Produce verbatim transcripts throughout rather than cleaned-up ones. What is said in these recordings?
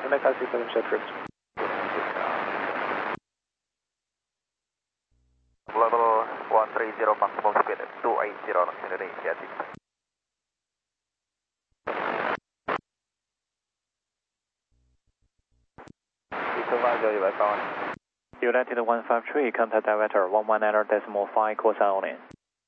America six seven short trips. Level one three zero maximum speed two eight zero knots Indonesia. United one five three, contact director one one nine decimal five, call sign only.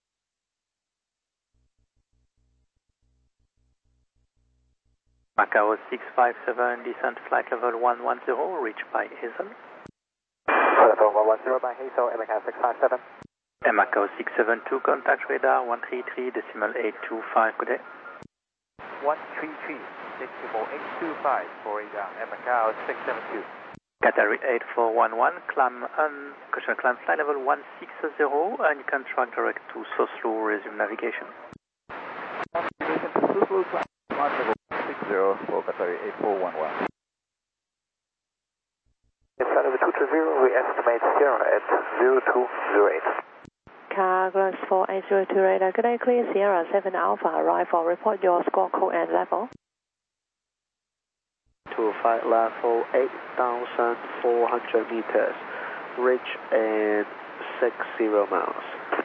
Macao six five seven, descent flight level one one zero, reached by Hazel. Level one one zero by Hazel, Macao six five seven. And Macao six seven two, contact radar one three three, decimal eight two five, good day. one three three, decimal eight two five for radar, and Macao six seven two. Qatar eight four one one, climb un, caution climb flight level one six zero, and you can track direct to Soslo, resume navigation. Navigation to Soslo, climb flight level one six zero for Qatar eight four one one. Flight level two two zero, we estimate Sierra at zero two zero eight. Carglass four eight zero two radar, good day, clear Sierra seven Alpha, arrival, report your score code and level. To flight level eight thousand four hundred meters, reach in six zero miles.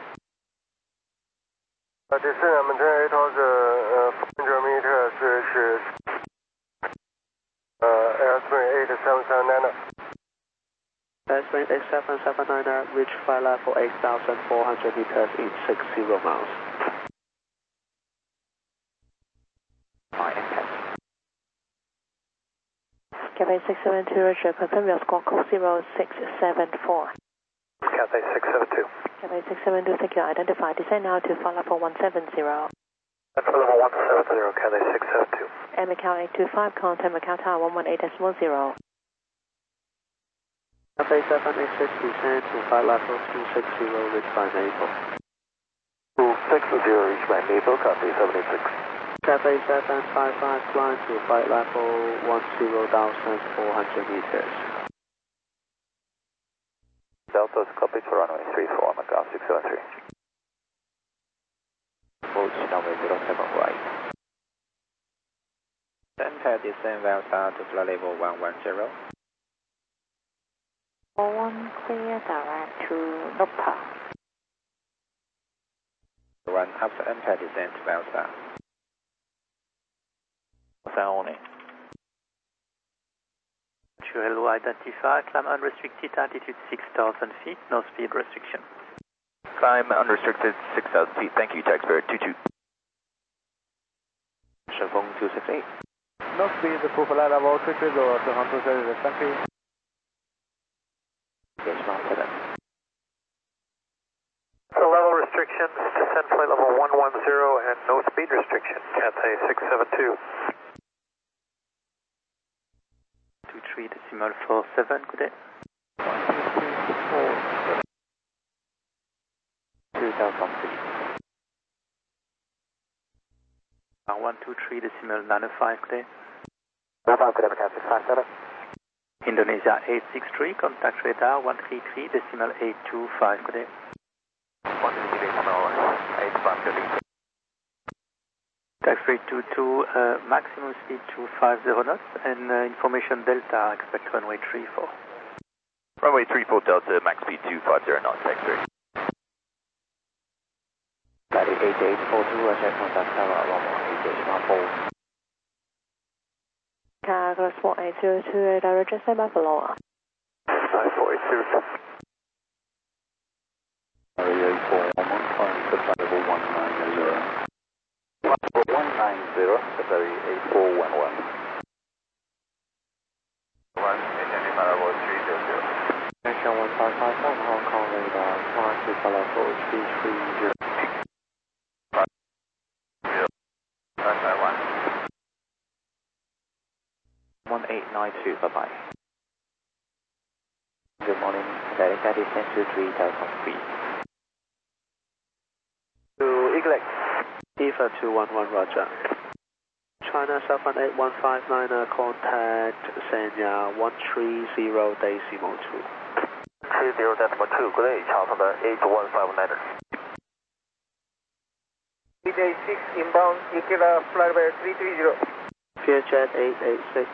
Uh, descend and maintain eight thousand four hundred meters, reach uh, airspeed eight seven seven nine. Airspeed eight seven seven nine, reach flight level eight thousand four hundred meters in six zero miles. Cathay six seven two, Roger, confirm your score code zero six seven four. Cathay six seven two. Cathay six seven two, thank you. Identify. Descend now to flight level one seven zero. Flight level one seven zero, Cathay six seven two. And Macao eight two five, contact Macao Tower one one eight decimal zero. Cathay seven eight six, descend to flight level two six zero, reach by Maple. two six zero, reach by Maple, Cathay seven eight six. Cathay seven five five, climb to flight level ten thousand four hundred meters. Delta copy for runway three four, Macao six seven three. Approach runway zero seven right. Center descent Delta to flight level one one zero. One clear direct to Nopal. One after enter descent Delta. Sign only. Hello, identify, climb unrestricted, altitude six thousand feet, no speed restriction. Climb unrestricted six thousand feet, thank you, taxpayer two two. Shefong two six eight. No speed, to flight level two three zero, to Hong Kong service, thank you. Yes, ma'am, seven. So level restrictions, descent flight level one one zero and no speed restriction, Cathay six seven two. two three decimal four seven, good day. one two three four seven. two thousand feet. Uh, one two three decimal nine five, good day. nine five, good day, Macao six five seven. Indonesia eight six three, contact radar one three three decimal eight two five, good day. one three three decimal eight five, good day. Taxi two two, uh, maximum speed two five zero knots, and uh, information Delta, expect runway three four. Runway three four Delta, max speed two five zero knots, taxi. Flight eight eight four two, Roger, contact tower one one eight decimal four. Carglass four eight zero two, radar, Roger, stand by for lower. five four eight zero two. eight four one one, calling to flight level one nine zero. one nine zero, Qatari eight four one one. one, identify level three zero zero. Action one five five one, Hong Kong radar, climb to flight level three three zero. one eight nine two, bye-bye. Good morning, Delta descent to three thousand feet. To Eagle EVA two one one, Roger. China seven eight one five nine, contact Sanya one three zero decimal two. three zero decimal two, good day, Charleston eight one five nine. D J six inbound, Ikeda flight level three three zero. Vietjet eight eight six,